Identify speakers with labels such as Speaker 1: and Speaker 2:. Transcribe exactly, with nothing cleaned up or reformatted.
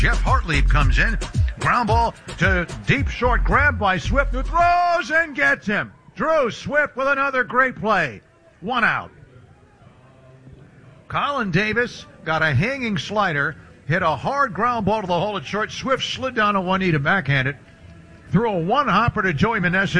Speaker 1: Jeff Hartlieb comes in. Ground ball to deep short grab by Swift, who throws and gets him. Drew Swift with another great play. One out. Colin Davis got a hanging slider, hit a hard ground ball to the hole at short. Swift slid down on one knee to backhand it. Threw a one-hopper to Joey Meneses.